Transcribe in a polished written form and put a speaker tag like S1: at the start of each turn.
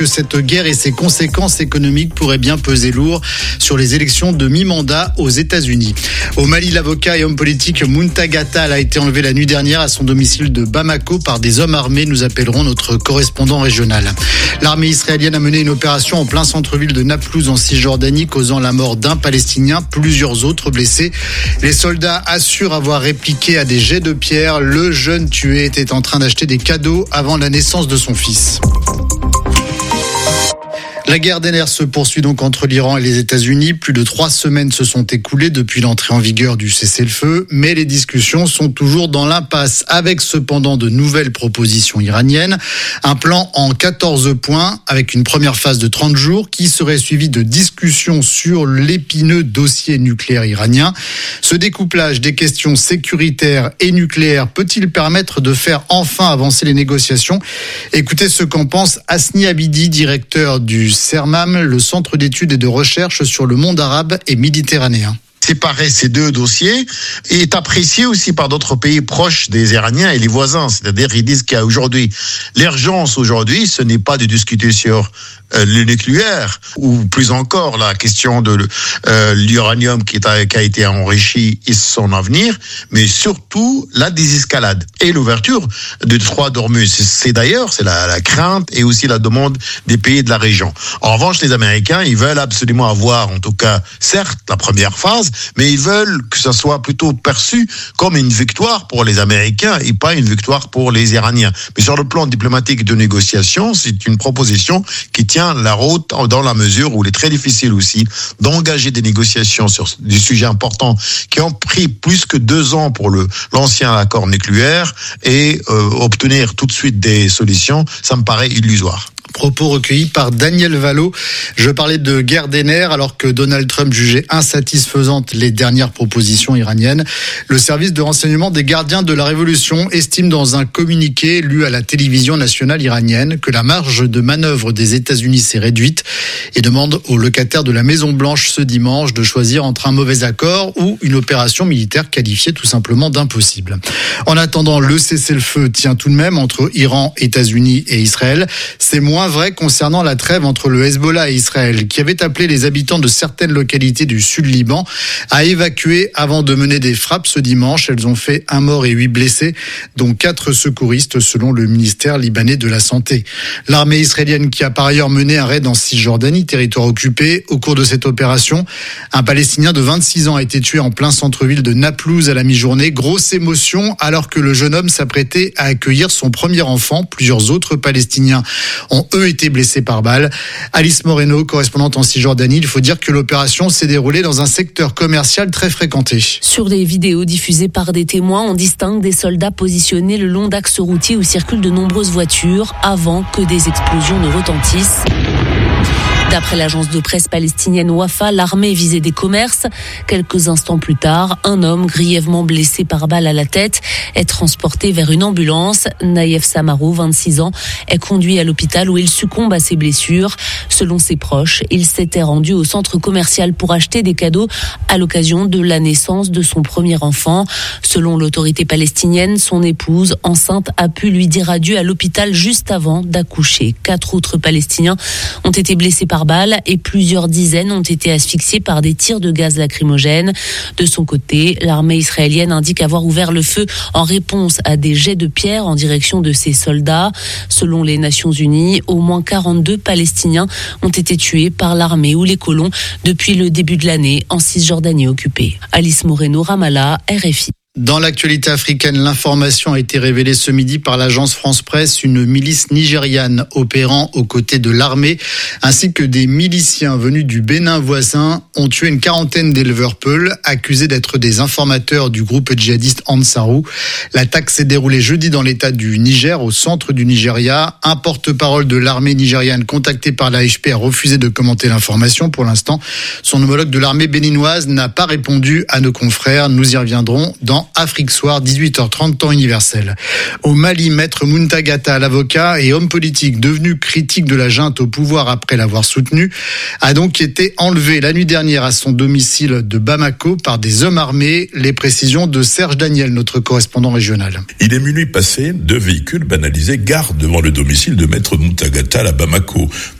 S1: Cette guerre et ses conséquences économiques pourraient bien peser lourd sur les élections de mi-mandat aux États-Unis. Au Mali, l'avocat et homme politique Muntagha Tall a été enlevé la nuit dernière à son domicile de Bamako par des hommes armés, nous appellerons notre correspondant régional. L'armée israélienne a mené une opération en plein centre-ville de Naplouse en Cisjordanie, causant la mort d'un Palestinien, plusieurs autres blessés. Les soldats assurent avoir répliqué à des jets de pierre. Le jeune tué était en train d'acheter des cadeaux avant la naissance de son fils. La guerre des nerfs se poursuit donc entre l'Iran et les États-Unis. Plus de 3 semaines se sont écoulées depuis l'entrée en vigueur du cessez-le-feu, mais les discussions sont toujours dans l'impasse, avec cependant de nouvelles propositions iraniennes. Un plan en 14 points, avec une première phase de 30 jours, qui serait suivie de discussions sur l'épineux dossier nucléaire iranien. Ce découplage des questions sécuritaires et nucléaires peut-il permettre de faire enfin avancer les négociations ? Écoutez ce qu'en pense Hasni Abidi, directeur du CERMAM, le centre d'études et de recherche sur le monde arabe et méditerranéen.
S2: Séparer ces deux dossiers est apprécié aussi par d'autres pays proches des Iraniens et les voisins. C'est-à-dire, ils disent qu'il y a aujourd'hui, l'urgence aujourd'hui, ce n'est pas de discuter sur le nucléaire, ou plus encore la question de l'uranium qui a été enrichi et son avenir, mais surtout la désescalade et l'ouverture de Détroit d'Ormuz. C'est d'ailleurs, c'est la crainte et aussi la demande des pays de la région. En revanche, les Américains, ils veulent absolument avoir, en tout cas, certes, la première phase, mais ils veulent que ça soit plutôt perçu comme une victoire pour les Américains et pas une victoire pour les Iraniens. Mais sur le plan diplomatique de négociation, c'est une proposition qui tient la route dans la mesure où il est très difficile aussi d'engager des négociations sur des sujets importants qui ont pris plus que 2 ans pour l'ancien accord nucléaire et obtenir tout de suite des solutions, ça me paraît illusoire.
S1: Propos recueillis par Daniel Valo. Je parlais de guerre des nerfs alors que Donald Trump jugeait insatisfaisantes les dernières propositions iraniennes. Le service de renseignement des gardiens de la révolution estime dans un communiqué lu à la télévision nationale iranienne que la marge de manœuvre des États-Unis s'est réduite et demande aux locataires de la Maison-Blanche ce dimanche de choisir entre un mauvais accord ou une opération militaire qualifiée tout simplement d'impossible. En attendant, le cessez-le-feu tient tout de même entre Iran, États-Unis et Israël. C'est moins vrai concernant la trêve entre le Hezbollah et Israël, qui avait appelé les habitants de certaines localités du sud Liban à évacuer avant de mener des frappes ce dimanche. Elles ont fait 1 mort et 8 blessés, dont 4 secouristes selon le ministère libanais de la Santé. L'armée israélienne qui a par ailleurs mené un raid en Cisjordanie, territoire occupé. Au cours de cette opération, un Palestinien de 26 ans a été tué en plein centre-ville de Naplouse à la mi-journée. Grosse émotion alors que le jeune homme s'apprêtait à accueillir son premier enfant. Plusieurs autres Palestiniens ont eux été blessés par balle. Alice Moreno, correspondante en Cisjordanie, il faut dire que l'opération s'est déroulée dans un secteur commercial très fréquenté.
S3: Sur les vidéos diffusées par des témoins, on distingue des soldats positionnés le long d'axes routiers où circulent de nombreuses voitures avant que des explosions ne retentissent. D'après l'agence de presse palestinienne Wafa, l'armée visait des commerces. Quelques instants plus tard, un homme grièvement blessé par balle à la tête est transporté vers une ambulance. Naïef Samarou, 26 ans, est conduit à l'hôpital où il succombe à ses blessures. Selon ses proches, il s'était rendu au centre commercial pour acheter des cadeaux à l'occasion de la naissance de son premier enfant. Selon l'autorité palestinienne, son épouse, enceinte, a pu lui dire adieu à l'hôpital juste avant d'accoucher. 4 autres Palestiniens ont été blessés par balle et plusieurs dizaines ont été asphyxiés par des tirs de gaz lacrymogène. De son côté, l'armée israélienne indique avoir ouvert le feu en réponse à des jets de pierre en direction de ses soldats. Selon les Nations Unies, au moins 42 Palestiniens ont été tués par l'armée ou les colons depuis le début de l'année en Cisjordanie occupée. Alice Moreno, Ramallah, RFI.
S1: Dans l'actualité africaine, l'information a été révélée ce midi par l'agence France Presse. Une milice nigériane opérant aux côtés de l'armée ainsi que des miliciens venus du Bénin voisin ont tué une quarantaine d'éleveurs peuls accusés d'être des informateurs du groupe djihadiste Ansarou. L'attaque s'est déroulée jeudi dans l'état du Niger, au centre du Nigeria. Un porte-parole de l'armée nigériane contacté par l'AFP a refusé de commenter l'information pour l'instant. Son homologue de l'armée béninoise n'a pas répondu à nos confrères. Nous y reviendrons dans dans Afrique Soir, 18h30 temps universel. Au Mali, Maître Muntagata, l'avocat et homme politique devenu critique de la junte au pouvoir après l'avoir soutenu, a donc été enlevé la nuit dernière à son domicile de Bamako par des hommes armés. Les précisions de Serge Daniel, notre correspondant régional.
S4: Il est minuit passé, 2 véhicules banalisés gardent devant le domicile de Maître Muntagata à Bamako.